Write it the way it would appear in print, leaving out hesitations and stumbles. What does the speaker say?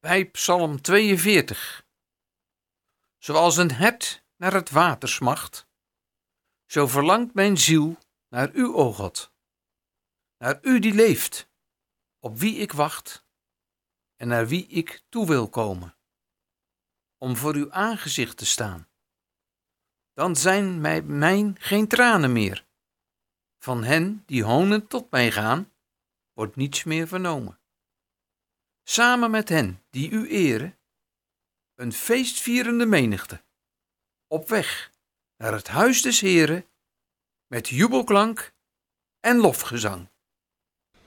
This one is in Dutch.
bij Psalm 42. Zoals een hert naar het water smacht, zo verlangt mijn ziel naar u, o God. Naar u die leeft, op wie ik wacht en naar wie ik toe wil komen, om voor uw aangezicht te staan. Dan zijn mij geen tranen meer. Van hen die honend tot mij gaan, wordt niets meer vernomen. Samen met hen die u eren, een feestvierende menigte, op weg naar het huis des Heren, met jubelklank en lofgezang.